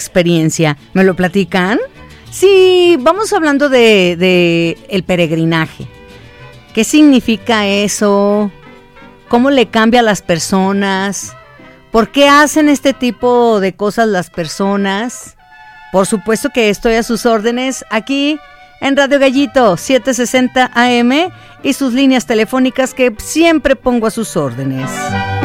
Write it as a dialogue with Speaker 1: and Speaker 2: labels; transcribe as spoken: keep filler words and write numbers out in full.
Speaker 1: experiencia. ¿Me lo platican? Sí, vamos hablando de, de el peregrinaje. ¿Qué significa eso? ¿Cómo le cambia a las personas? ¿Por qué hacen este tipo de cosas las personas? Por supuesto que estoy a sus órdenes aquí en Radio Gallito setecientos sesenta A M y sus líneas telefónicas que siempre pongo a sus órdenes.